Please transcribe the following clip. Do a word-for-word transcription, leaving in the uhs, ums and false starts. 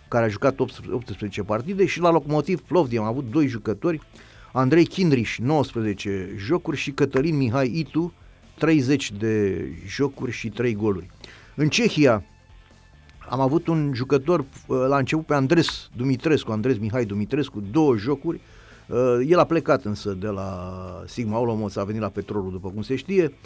care a jucat optsprezece partide, și la Lokomotiv Plovdiv am avut doi jucători, Andrei Kindriș, nouăsprezece jocuri, și Cătălin Mihai Itu, treizeci de jocuri și trei goluri. În Cehia am avut un jucător la început pe Andres Dumitrescu, Andres Mihai Dumitrescu, două jocuri. El a plecat însă de la Sigma Olomouc, a venit la Petrolul, după cum se știe.